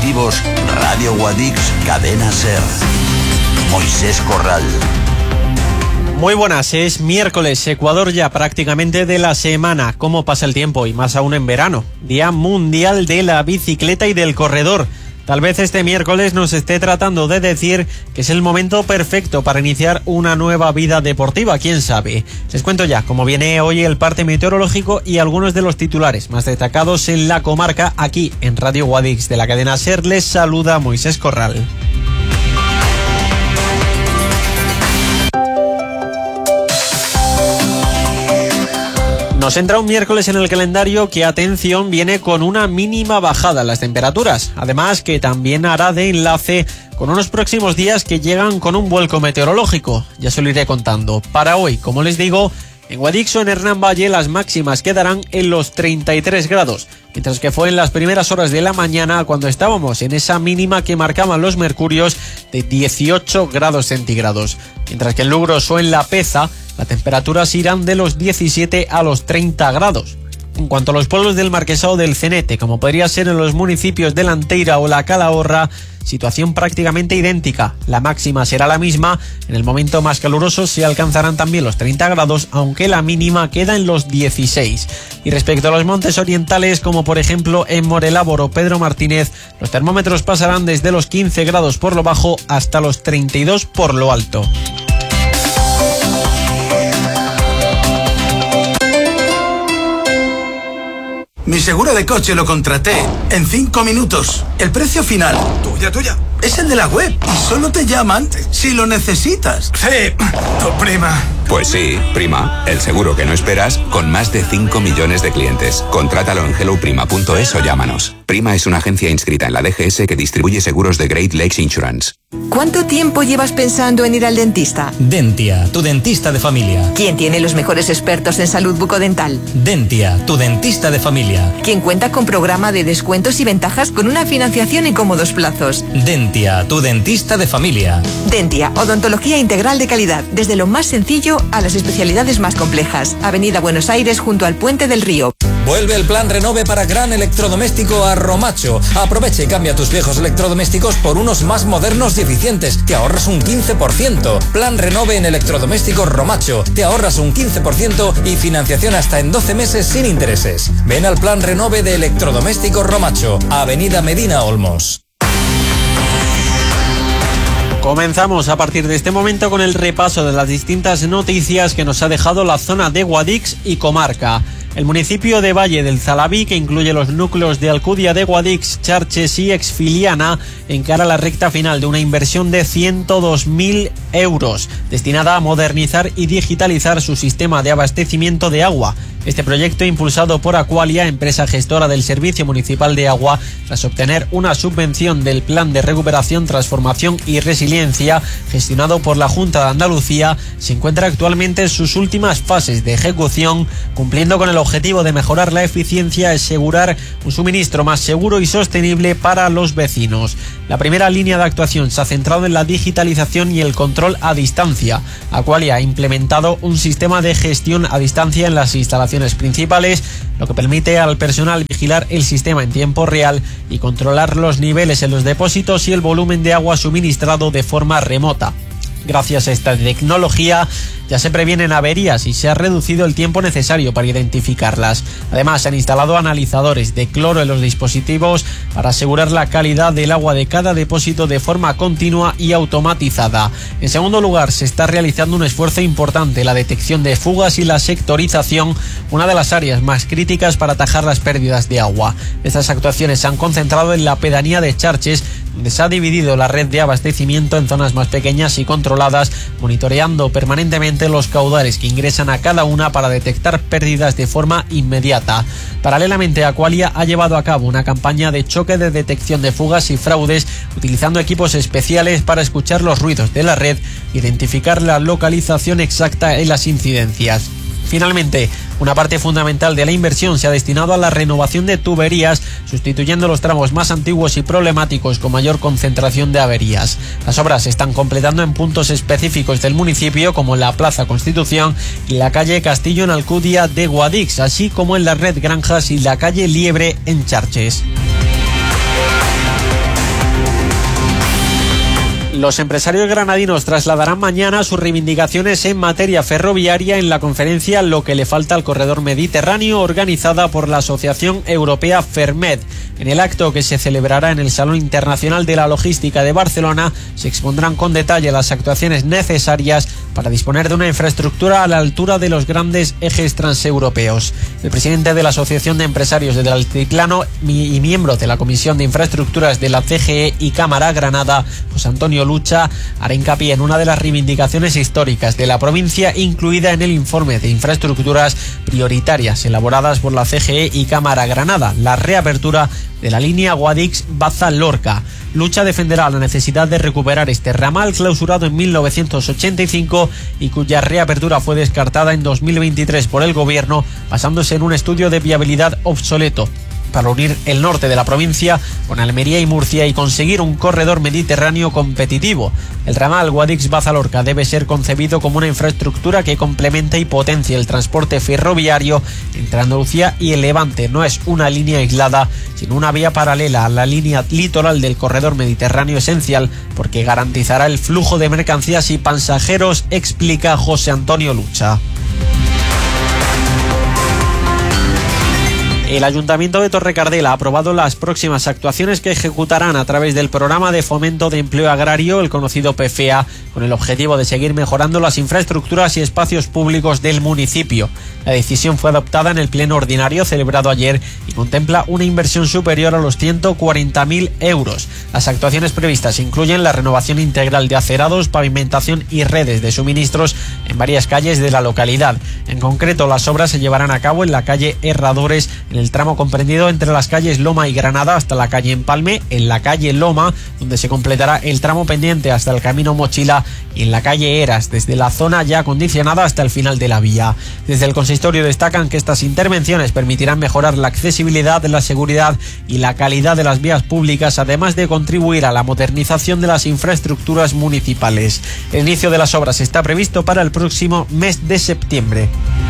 informativos Radio Guadix, Cadena SER. Moisés Corral. Muy buenas, es miércoles, Ecuador ya prácticamente de la semana. ¿Cómo pasa el tiempo? Y más aún en verano. Día Mundial de la Bicicleta y del Corredor. Tal vez este miércoles nos esté tratando de decir que es el momento perfecto para iniciar una nueva vida deportiva, quién sabe. Les cuento ya cómo viene hoy el parte meteorológico y algunos de los titulares más destacados en la comarca. Aquí en Radio Guadix de la cadena SER les saluda Moisés Corral. Nos entra un miércoles en el calendario que, atención, viene con una mínima bajada en las temperaturas. Además, que también hará de enlace con unos próximos días que llegan con un vuelco meteorológico. Ya se lo iré contando. Para hoy, como les digo, en Guadix o en Hernán Valle las máximas quedarán en los 33 grados. Mientras que fue en las primeras horas de la mañana cuando estábamos en esa mínima que marcaban los mercurios de 18 grados centígrados. Mientras que en Lugros o en La Peza las temperaturas irán de los 17 a los 30 grados. En cuanto a los pueblos del Marquesado del Cenete, como podría ser en los municipios de La Anteira o La Calahorra, situación prácticamente idéntica. La máxima será la misma, en el momento más caluroso se alcanzarán también los 30 grados, aunque la mínima queda en los 16. Y respecto a los montes orientales, como por ejemplo en Morelábor o Pedro Martínez, los termómetros pasarán desde los 15 grados por lo bajo hasta los 32 por lo alto. Mi seguro de coche lo contraté en 5 minutos. El precio final, tuya, es el de la web y solo te llaman si lo necesitas. Sí, tu prima. Pues sí, Prima, el seguro que no esperas con más de 5 millones de clientes. Contrátalo en helloprima.es o llámanos. Prima es una agencia inscrita en la DGS que distribuye seguros de Great Lakes Insurance. ¿Cuánto tiempo llevas pensando en ir al dentista? Dentia, tu dentista de familia. ¿Quién tiene los mejores expertos en salud bucodental? Dentia, tu dentista de familia. ¿Quién cuenta con programa de descuentos y ventajas con una financiación en cómodos plazos? Dentia, tu dentista de familia. Dentia, odontología integral de calidad, desde lo más sencillo a las especialidades más complejas. Avenida Buenos Aires junto al Puente del Río. Vuelve el plan Renove para gran electrodoméstico a Romacho. Aprovecha y cambia tus viejos electrodomésticos por unos más modernos y eficientes. Te ahorras un 15%. Plan Renove en electrodomésticos Romacho. Te ahorras un 15% y financiación hasta en 12 meses sin intereses. Ven al plan Renove de electrodomésticos Romacho. Avenida Medina Olmos. Comenzamos a partir de este momento con el repaso de las distintas noticias que nos ha dejado la zona de Guadix y comarca. El municipio de Valle del Zalabí, que incluye los núcleos de Alcudia de Guadix, Charches y Exfiliana, encara la recta final de una inversión de 102.000 euros, destinada a modernizar y digitalizar su sistema de abastecimiento de agua. Este proyecto, impulsado por Aqualia, empresa gestora del Servicio Municipal de Agua, tras obtener una subvención del Plan de Recuperación, Transformación y Resiliencia, gestionado por la Junta de Andalucía, se encuentra actualmente en sus últimas fases de ejecución, cumpliendo con el objetivo de mejorar la eficiencia y asegurar un suministro más seguro y sostenible para los vecinos. La primera línea de actuación se ha centrado en la digitalización y el control a distancia. Aqualia ha implementado un sistema de gestión a distancia en las instalaciones principales, lo que permite al personal vigilar el sistema en tiempo real y controlar los niveles en los depósitos y el volumen de agua suministrado de forma remota. Gracias a esta tecnología ya se previenen averías y se ha reducido el tiempo necesario para identificarlas. Además, se han instalado analizadores de cloro en los dispositivos para asegurar la calidad del agua de cada depósito de forma continua y automatizada. En segundo lugar, se está realizando un esfuerzo importante, la detección de fugas y la sectorización, una de las áreas más críticas para atajar las pérdidas de agua. Estas actuaciones se han concentrado en la pedanía de Charches, donde se ha dividido la red de abastecimiento en zonas más pequeñas y controladas, monitoreando permanentemente los caudales que ingresan a cada una para detectar pérdidas de forma inmediata. Paralelamente, Aqualia ha llevado a cabo una campaña de choque de detección de fugas y fraudes, utilizando equipos especiales para escuchar los ruidos de la red e identificar la localización exacta en las incidencias. Finalmente, una parte fundamental de la inversión se ha destinado a la renovación de tuberías, sustituyendo los tramos más antiguos y problemáticos con mayor concentración de averías. Las obras se están completando en puntos específicos del municipio, como la Plaza Constitución y la calle Castillo en Alcudia de Guadix, así como en la red Granjas y la calle Liebre en Charches. Los empresarios granadinos trasladarán mañana sus reivindicaciones en materia ferroviaria en la conferencia Lo que le falta al corredor mediterráneo, organizada por la Asociación Europea Fermed. En el acto, que se celebrará en el Salón Internacional de la Logística de Barcelona, se expondrán con detalle las actuaciones necesarias para disponer de una infraestructura a la altura de los grandes ejes transeuropeos. El presidente de la Asociación de Empresarios del Altiplano y miembro de la Comisión de Infraestructuras de la CGE y Cámara Granada, José Antonio Lucha, hará hincapié en una de las reivindicaciones históricas de la provincia, incluida en el informe de infraestructuras prioritarias elaboradas por la CGE y Cámara Granada, la reapertura de la línea Guadix-Baza-Lorca. Lucha defenderá la necesidad de recuperar este ramal clausurado en 1985 y cuya reapertura fue descartada en 2023 por el gobierno, basándose en un estudio de viabilidad obsoleto, para unir el norte de la provincia con Almería y Murcia y conseguir un corredor mediterráneo competitivo. El ramal Guadix-Baza-Lorca debe ser concebido como una infraestructura que complemente y potencie el transporte ferroviario entre Andalucía y el Levante. No es una línea aislada, sino una vía paralela a la línea litoral del corredor mediterráneo esencial, porque garantizará el flujo de mercancías y pasajeros, explica José Antonio Lucha. El Ayuntamiento de Torrecardela ha aprobado las próximas actuaciones que ejecutarán a través del Programa de Fomento de Empleo Agrario, el conocido PFEA, con el objetivo de seguir mejorando las infraestructuras y espacios públicos del municipio. La decisión fue adoptada en el pleno ordinario celebrado ayer y contempla una inversión superior a los 140.000 euros. Las actuaciones previstas incluyen la renovación integral de acerados, pavimentación y redes de suministros en varias calles de la localidad. En concreto, las obras se llevarán a cabo en la calle Herradores, en el tramo comprendido entre las calles Loma y Granada hasta la calle Empalme, en la calle Loma, donde se completará el tramo pendiente hasta el camino Mochila, y en la calle Eras, desde la zona ya acondicionada hasta el final de la vía. Desde el consistorio destacan que estas intervenciones permitirán mejorar la accesibilidad, la seguridad y la calidad de las vías públicas, además de contribuir a la modernización de las infraestructuras municipales. El inicio de las obras está previsto para el próximo mes de septiembre.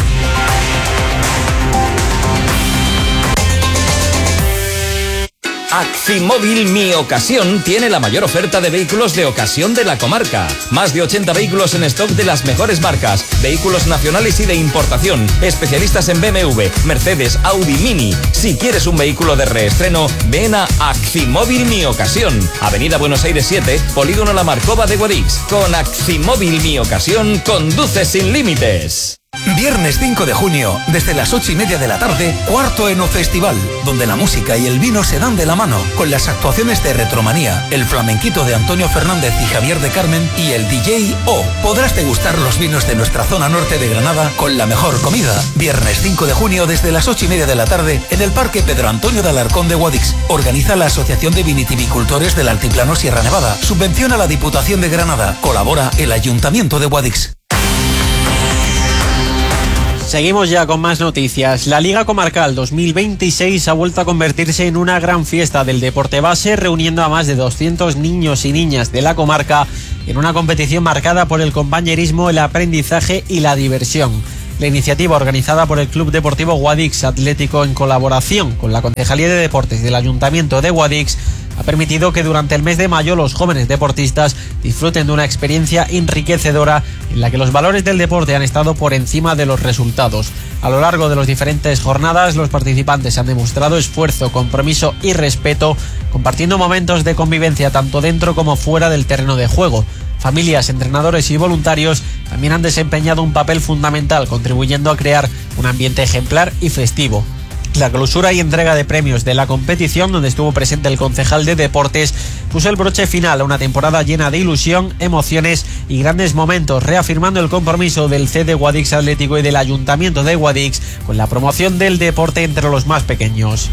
Actimóvil Mi Ocasión tiene la mayor oferta de vehículos de ocasión de la comarca. Más de 80 vehículos en stock de las mejores marcas, vehículos nacionales y de importación, especialistas en BMW, Mercedes, Audi, Mini. Si quieres un vehículo de reestreno, ven a Actimóvil Mi Ocasión. Avenida Buenos Aires 7, Polígono La Marcova de Guadix. Con Actimóvil Mi Ocasión, conduce sin límites. Viernes 5 de junio, desde las 8:30 de la tarde, Cuarto Eno Festival, donde la música y el vino se dan de la mano, con las actuaciones de Retromanía, el flamenquito de Antonio Fernández y Javier de Carmen y el DJ O. Podrás degustar los vinos de nuestra zona norte de Granada con la mejor comida. Viernes 5 de junio, desde las 8:30 de la tarde, en el Parque Pedro Antonio de Alarcón de Guadix. Organiza la Asociación de Vinitivicultores del Altiplano Sierra Nevada. Subvenciona la Diputación de Granada. Colabora el Ayuntamiento de Guadix. Seguimos ya con más noticias. La Liga Comarcal 2026 ha vuelto a convertirse en una gran fiesta del deporte base, reuniendo a más de 200 niños y niñas de la comarca en una competición marcada por el compañerismo, el aprendizaje y la diversión. La iniciativa, organizada por el Club Deportivo Guadix Atlético en colaboración con la Concejalía de Deportes del Ayuntamiento de Guadix, ha permitido que durante el mes de mayo los jóvenes deportistas disfruten de una experiencia enriquecedora en la que los valores del deporte han estado por encima de los resultados. A lo largo de las diferentes jornadas, los participantes han demostrado esfuerzo, compromiso y respeto, compartiendo momentos de convivencia tanto dentro como fuera del terreno de juego. Familias, entrenadores y voluntarios también han desempeñado un papel fundamental, contribuyendo a crear un ambiente ejemplar y festivo. La clausura y entrega de premios de la competición, donde estuvo presente el concejal de Deportes, puso el broche final a una temporada llena de ilusión, emociones y grandes momentos, reafirmando el compromiso del CD Guadix Atlético y del Ayuntamiento de Guadix con la promoción del deporte entre los más pequeños.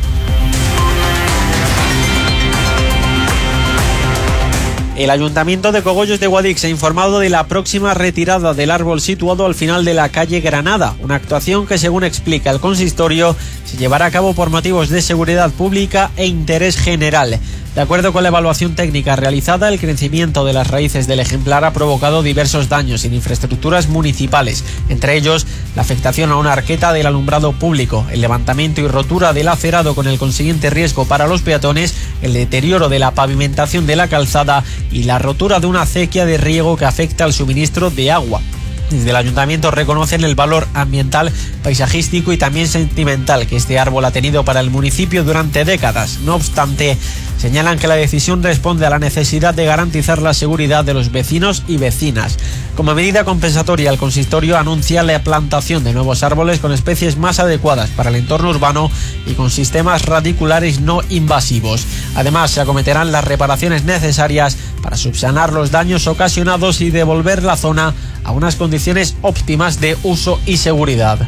El Ayuntamiento de Cogollos de Guadix ha informado de la próxima retirada del árbol situado al final de la calle Granada, una actuación que, según explica el consistorio, se llevará a cabo por motivos de seguridad pública e interés general. De acuerdo con la evaluación técnica realizada, el crecimiento de las raíces del ejemplar ha provocado diversos daños en infraestructuras municipales, entre ellos la afectación a una arqueta del alumbrado público, el levantamiento y rotura del acerado con el consiguiente riesgo para los peatones, el deterioro de la pavimentación de la calzada y la rotura de una acequia de riego que afecta al suministro de agua. Desde el ayuntamiento reconocen el valor ambiental, paisajístico y también sentimental que este árbol ha tenido para el municipio durante décadas. No obstante, señalan que la decisión responde a la necesidad de garantizar la seguridad de los vecinos y vecinas. Como medida compensatoria, el consistorio anuncia la plantación de nuevos árboles con especies más adecuadas para el entorno urbano y con sistemas radiculares no invasivos. Además, se acometerán las reparaciones necesarias para subsanar los daños ocasionados y devolver la zona a unas condiciones óptimas de uso y seguridad.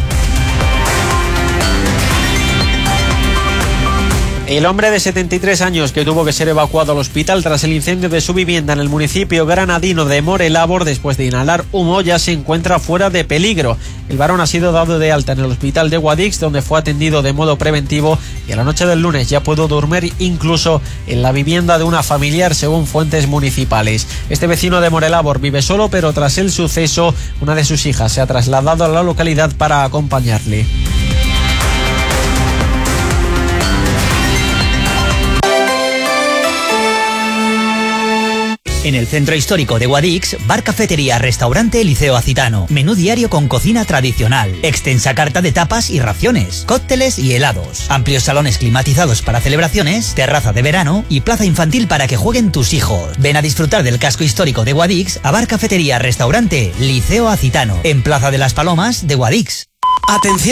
El hombre de 73 años que tuvo que ser evacuado al hospital tras el incendio de su vivienda en el municipio granadino de Morelabor después de inhalar humo ya se encuentra fuera de peligro. El varón ha sido dado de alta en el hospital de Guadix, donde fue atendido de modo preventivo, y a la noche del lunes ya pudo dormir incluso en la vivienda de una familiar, según fuentes municipales. Este vecino de Morelabor vive solo, pero tras el suceso una de sus hijas se ha trasladado a la localidad para acompañarle. En el centro histórico de Guadix, bar, cafetería, restaurante Liceo Acitano. Menú diario con cocina tradicional. Extensa carta de tapas y raciones. Cócteles y helados. Amplios salones climatizados para celebraciones. Terraza de verano y plaza infantil para que jueguen tus hijos. Ven a disfrutar del casco histórico de Guadix a bar, cafetería, restaurante Liceo Acitano. En Plaza de las Palomas de Guadix. Atención.